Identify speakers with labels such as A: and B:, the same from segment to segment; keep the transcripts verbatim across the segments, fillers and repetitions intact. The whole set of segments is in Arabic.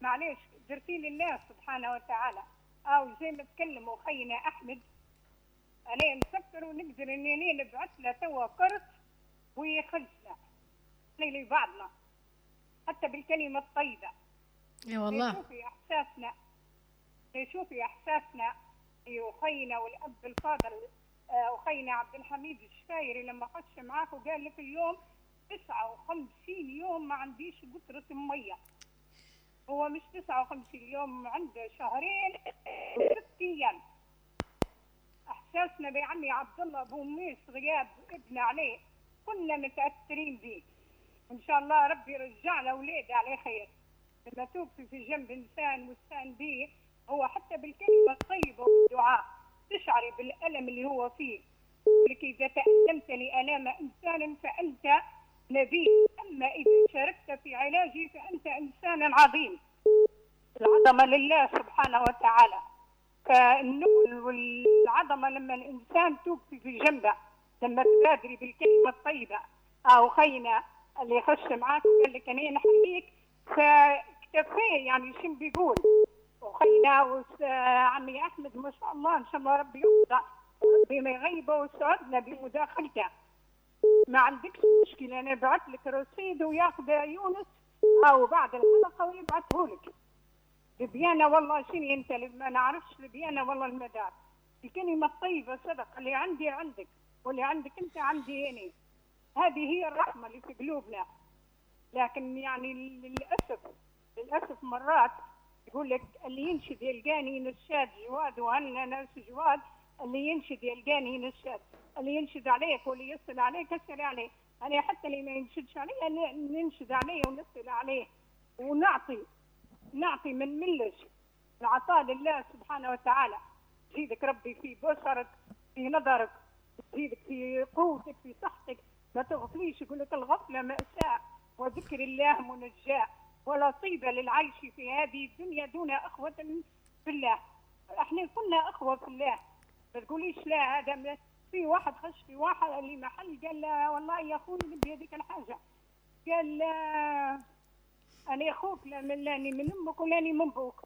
A: معليش درتي لله سبحانه وتعالى. او زي ما تكلموا خينا احمد، انا نفكر ونقدر انني نبعث له توا كرت ويخلصنا لبعضنا حتى بالكلمه الطيبه.
B: اي والله.
A: شوفي احساسنا، شوفي احساسنا اخينا والاب الفاضل اخينا عبد الحميد الشفايري لما خش معاك وقال لك اليوم تسعة وخمسين يوم ما عنديش قطرة مية. هو مش تسعة وخمسين يوم، عنده شهرين وست ايام. احساسنا بعمي عبد الله ابو ميس غياب ابن عليه كنا متاثرين به، وان شاء الله ربي يرجع له اولاده على خير. لما توقفي في جنب انسان واستان به، هو حتى بالكلمه الطيبه والدعاء تشعري بالالم اللي هو فيه. لك اذا تألمتني الام انسان فانت نبي، اما اذا شاركت في علاجي فانت انسان عظيم. العظمه لله سبحانه وتعالى. فالنبل والعظمه لما الانسان توقفي في جنبه، لما تبادري بالكلمه الطيبه. او خينا اللي يخش معاك وقال لك انا نحييك فاكتفيه، يعني شو بيقول. وخينا وعمي احمد ما شاء الله ان شاء الله ربي يرضى، ربي ما يغيبه وسعدنا بمداخلته. ما عندكش مشكله، انا بعت لك رصيد وياخذ يونس او بعد الحلقه ويبعثه لك. لبيانه والله شنو انت ما نعرفش لبيانه والله المدار. الكلمه الطيبه صدق، اللي عندي عندك واللي عندك انت عندي انا. هذه هي الرحمه اللي في قلوبنا. لكن يعني للاسف للاسف مرات يقول لك اللي ينشد يلقاني نشاد جواد، وهلنا ناس جواد. اللي ينشد يلقاني نشاد، اللي ينشد عليك واللي يصل عليك يصل عليه. انا حتى اللي ما ينشدش علي ننشد عليه ونصل عليه ونعطي نعطي من ملش. العطاء لله سبحانه وتعالى. يزيدك ربي في بصرك، في نظرك، يزيدك في قوتك، في صحتك. ما تغفليش، يقول لك الغفله مأساة وذكر الله منجاة، ولا طيبه للعيش في هذه الدنيا دون اخوه في الله. احنا كنا اخوه في الله، ما تقوليش لا. هذا في واحد خش في واحد اللي محل قال له والله يا اخوي نبي هذيك الحاجه، قال له انا اخوك لا من لاني من امك ولاني من ابوك.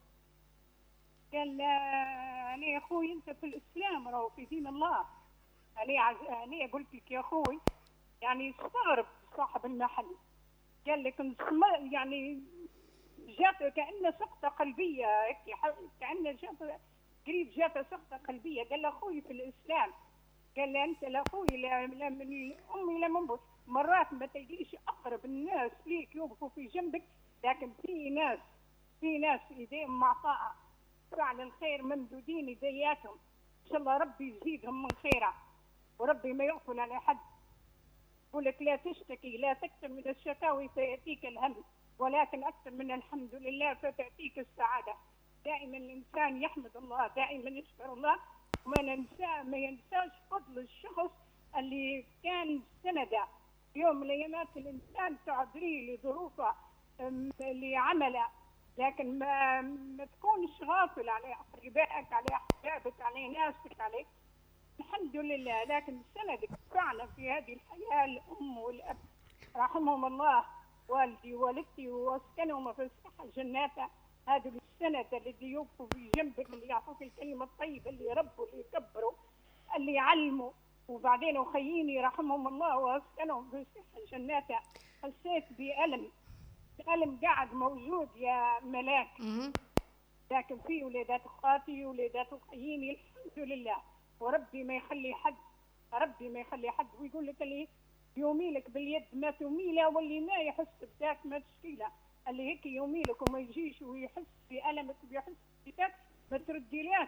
A: قال له انا يا اخوي انت في الاسلام راهو في دين الله. انا عز... انا قلت لك يا اخوي، يعني استغرب صاحب المحل. قال لك يعني جات كأنه سقطة قلبية هيك، كأنه جات قريب جات سقطة قلبية. قال له اخوي في الاسلام. قال له انت لا اخوي لا من امي لا من ابوي. مرات ما تلقيش اقرب الناس ليك يوقفوا في جنبك، لكن في ناس في ناس ايديهم معطاءه فعل الخير ممدودين يدياتهم. ان شاء الله ربي يزيدهم من خيره، وربي ما يغفل على حد. يقول لك لا تشتكي، لا تكثر من الشكاوي فياتيك الهم، ولكن اكثر من الحمد لله فتاتيك السعاده. دائما الانسان يحمد الله، دائما يشكر الله، وما ننسى ما ينساش فضل الشخص اللي كان سنده يوم من الايامات. الانسان تعذريه لظروفه اللي عمله، لكن ما ما تكونش غافل على اقربائك، على احبابك، على ناسك، عليك الحمد لله. لكن سندك فعلا في هذه الحياه الام والاب رحمهم الله، والدي ووالدتي واسكنهم في الصحه جناته. هذا السند الذي يوقفوا في جنبك، اللي يعطوك الكلمه الطيبه، اللي يربوا، اللي يكبروا، اللي يعلموا. وبعدين اخييني رحمهم الله واسكنهم في الصحه جناته. حسيت بألم، الألم قاعد موجود يا ملاك. لكن في ولادات اخواتي ولادات اخييني الحمد لله، وربي ما يخلي حد، ربي ما يخلي حد. ويقول لك اللي يوميلك باليد ما تميله، واللي ما يحس بذاك ما تشكيله. اللي هيك يوميلك وما يجيش ويحس بألمك ويحس بذاك ما ترديلاش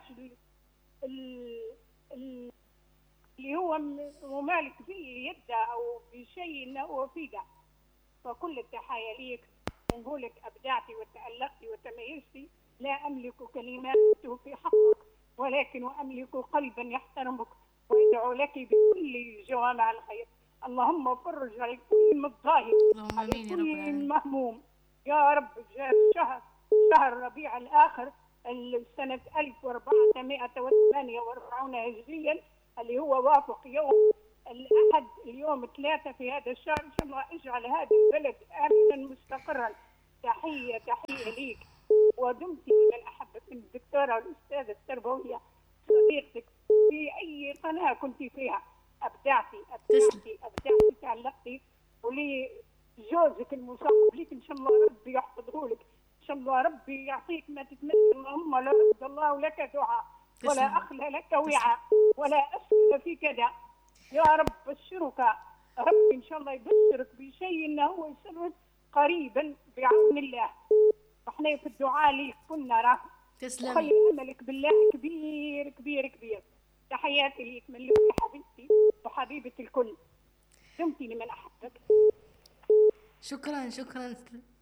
A: اللي هو ممالك به يده او بشيء انه هو فيده. فكل التحايا ليك، ونقول لك ابدعتي وتألقتي وتميزتي. لا املك كلمات في حقك، ولكن املك قلبا يحترمك، وادعو لك بكل جوامع الخير. اللهم فرج على كل مضايق، على كل مهموم يا رب. جاء الشهر شهر ربيع الاخر سنه ألف وأربعمائة وثمانية وأربعين هجريا، اللي هو وافق يوم الاحد اليوم ثلاثه في هذا الشهر. ان شاء الله اجعل هذا البلد امنا مستقرا. تحيه تحيه ليك ودمت لمن أحبك من الدكتورة الأستاذة التربوية صديقتك في أي قناة كنت فيها. أبدعتي أبدعتي أبدعتي تعلقتي، ولي جوزك المصاحب ليك إن شاء الله ربي يحفظه لك، إن شاء الله ربي يعطيك ما تتمنى. اللهم لا رد الله لك دعاء ولا أخلى لك وعاء ولا أسأل في كذا. يا رب بشرك ربي إن شاء الله يبشرك بشيء إنه هو يسرك قريبا بعون الله. احنا في الدعاء ليك كنا راه.
B: تسلمي.
A: خلي املك بالله كبير كبير كبير. تحياتي ليك من لؤي حبيبتي وحبيبه الكل. دمتي لمن احبك.
B: شكرا شكرا